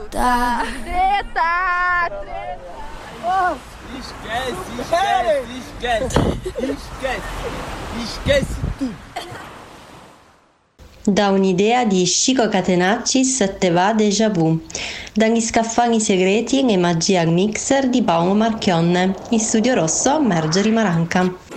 Treta. Oh. Esquece tudo. Da un'idea di Chico Catenaccis te va déjà vu. Dagli scaffali segreti e magia al mixer di Paolo Marchionne. In studio rosso Margherita Maranca.